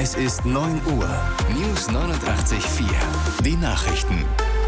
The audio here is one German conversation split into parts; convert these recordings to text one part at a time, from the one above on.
Es ist 9 Uhr. News 89.4. Die Nachrichten.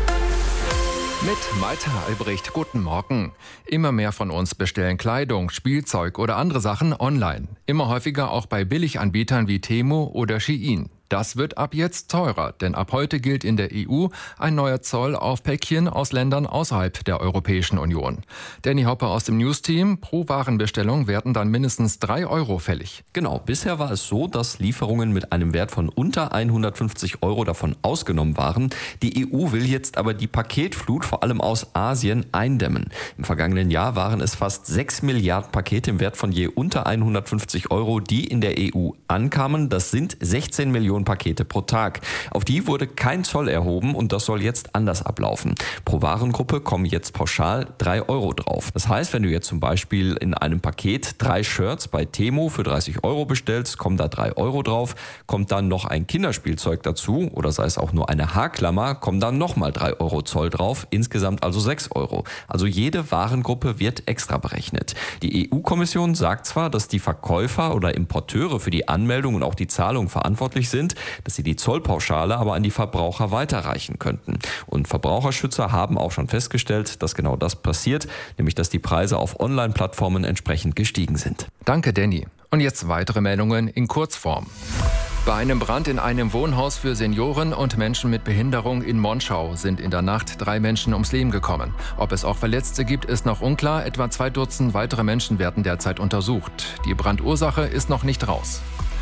Mit Malte Albrecht, guten Morgen. Immer mehr von uns bestellen Kleidung, Spielzeug oder andere Sachen online. Immer häufiger auch bei Billiganbietern wie Temu oder Shein. Das wird ab jetzt teurer, denn ab heute gilt in der EU ein neuer Zoll auf Päckchen aus Ländern außerhalb der Europäischen Union. Danny Hoppe aus dem News-Team: Pro Warenbestellung werden dann mindestens 3 Euro fällig. Genau, bisher war es so, dass Lieferungen mit einem Wert von unter 150 Euro davon ausgenommen waren. Die EU will jetzt aber die Paketflut vor allem aus Asien eindämmen. Im vergangenen Jahr waren es fast 6 Milliarden Pakete im Wert von je unter 150 Euro, die in der EU ankamen. Das sind 16 Millionen Pakete pro Tag. Auf die wurde kein Zoll erhoben und das soll jetzt anders ablaufen. Pro Warengruppe kommen jetzt pauschal 3 Euro drauf. Das heißt, wenn du jetzt zum Beispiel in einem Paket 3 Shirts bei Temu für 30 Euro bestellst, kommen da 3 Euro drauf. Kommt dann noch ein Kinderspielzeug dazu oder sei es auch nur eine Haarklammer, kommen dann nochmal 3 Euro Zoll drauf. Insgesamt also 6 Euro. Also jede Warengruppe wird extra berechnet. Die EU-Kommission sagt zwar, dass die Verkäufer oder Importeure für die Anmeldung und auch die Zahlung verantwortlich sind, dass sie die Zollpauschale aber an die Verbraucher weiterreichen könnten. Und Verbraucherschützer haben auch schon festgestellt, dass genau das passiert, nämlich dass die Preise auf Online-Plattformen entsprechend gestiegen sind. Danke, Danny. Und jetzt weitere Meldungen in Kurzform. Bei einem Brand in einem Wohnhaus für Senioren und Menschen mit Behinderung in Monschau sind in der Nacht 3 Menschen ums Leben gekommen. Ob es auch Verletzte gibt, ist noch unklar. Etwa 2 Dutzend weitere Menschen werden derzeit untersucht. Die Brandursache ist noch nicht raus.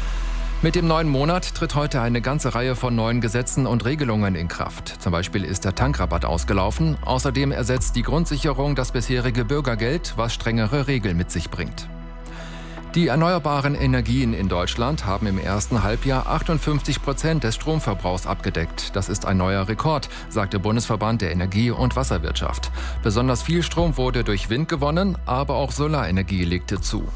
Mit dem neuen Monat tritt heute eine ganze Reihe von neuen Gesetzen und Regelungen in Kraft. Zum Beispiel ist der Tankrabatt ausgelaufen. Außerdem ersetzt die Grundsicherung das bisherige Bürgergeld, was strengere Regeln mit sich bringt. Die erneuerbaren Energien in Deutschland haben im ersten Halbjahr 58% des Stromverbrauchs abgedeckt. Das ist ein neuer Rekord, sagt der Bundesverband der Energie- und Wasserwirtschaft. Besonders viel Strom wurde durch Wind gewonnen, aber auch Solarenergie legte zu.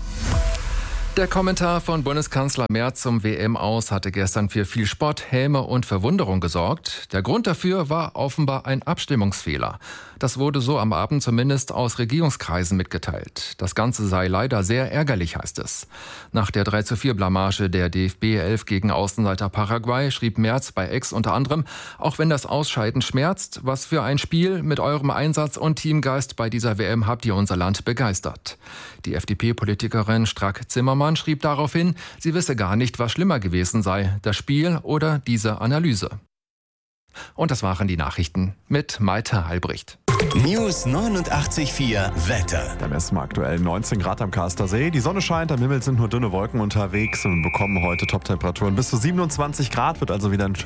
Der Kommentar von Bundeskanzler Merz zum WM-Aus hatte gestern für viel Spott, Häme und Verwunderung gesorgt. Der Grund dafür war offenbar ein Abstimmungsfehler. Das wurde so am Abend zumindest aus Regierungskreisen mitgeteilt. Das Ganze sei leider sehr ärgerlich, heißt es. Nach der 3:4-Blamage der DFB 11 gegen Außenseiter Paraguay schrieb Merz bei X unter anderem: Auch wenn das Ausscheiden schmerzt, was für ein Spiel, mit eurem Einsatz und Teamgeist bei dieser WM habt ihr unser Land begeistert. Die FDP-Politikerin Strack-Zimmermann schrieb daraufhin, sie wisse gar nicht, was schlimmer gewesen sei, das Spiel oder diese Analyse. Und das waren die Nachrichten mit Malte Albrecht. News 89.4 Wetter. Da messen wir aktuell 19 Grad am Kastersee. Die Sonne scheint, am Himmel sind nur dünne Wolken unterwegs und wir bekommen heute Top-Temperaturen bis zu 27 Grad. Wird also wieder ein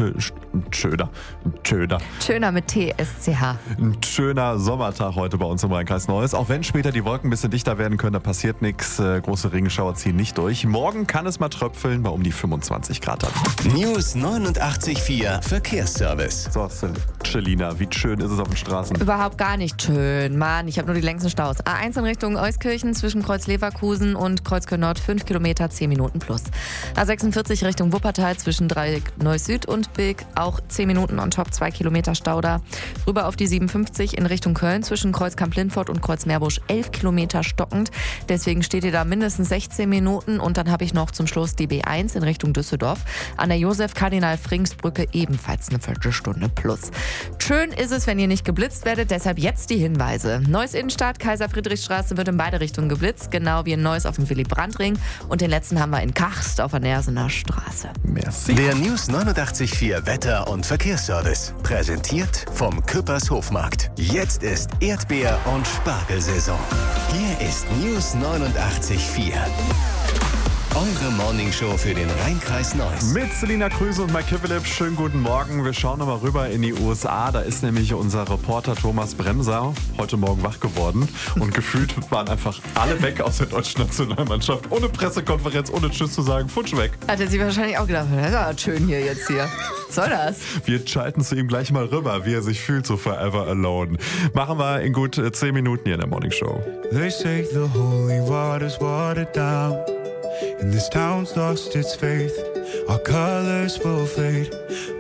schöner mit TSCH. Ein schöner Sommertag heute bei uns im Rhein-Kreis Neuss. Auch wenn später die Wolken ein bisschen dichter werden können, da passiert nichts. Große Regenschauer ziehen nicht durch. Morgen kann es mal tröpfeln bei um die 25 Grad. News 89.4 Verkehrsservice. So, Celina, wie schön ist es auf den Straßen? Überhaupt gar nicht schön. Mann, ich habe nur die längsten Staus. A1 in Richtung Euskirchen zwischen Kreuz Leverkusen und Kreuzköln Nord 5 Kilometer, 10 Minuten plus. A46 Richtung Wuppertal zwischen Dreieck Neuss Süd und Bilk auch 10 Minuten on top, 2 Kilometer Stau da. Rüber auf die 57 in Richtung Köln zwischen Kreuz Kamp-Lindfort und Kreuz Meerbusch 11 Kilometer stockend. Deswegen steht ihr da mindestens 16 Minuten. Und dann habe ich noch zum Schluss die B1 in Richtung Düsseldorf. An der Josef-Kardinal-Frings-Brücke ebenfalls eine Viertelstunde plus. Schön ist es, wenn ihr nicht geblitzt werdet, deshalb jetzt die Hinweise. Neuss Innenstadt, Kaiser-Friedrich-Straße wird in beide Richtungen geblitzt, genau wie in Neuss auf dem Willy-Brandt-Ring. Und den letzten haben wir in Karst auf der Nersener Straße. Merci. Der News 89.4 Wetter- und Verkehrsservice. Präsentiert vom Küppers Hofmarkt. Jetzt ist Erdbeer- und Spargelsaison. Hier ist News 89.4. Eure Morningshow für den Rhein-Kreis Neuss. Mit Selina Krüse und Mike Kivelip. Schönen guten Morgen. Wir schauen nochmal rüber in die USA. Da ist nämlich unser Reporter Thomas Bremser heute Morgen wach geworden. Und gefühlt waren einfach alle weg aus der deutschen Nationalmannschaft. Ohne Pressekonferenz, ohne Tschüss zu sagen. Futsch weg. Hat er sich wahrscheinlich auch gedacht, das ist ja schön hier jetzt hier. Was soll das? Wir schalten zu ihm gleich mal rüber, wie er sich fühlt, so forever alone. Machen wir in gut 10 Minuten hier in der Morningshow. They say the holy water's watered down, and this town's lost its faith. Our colors will fade,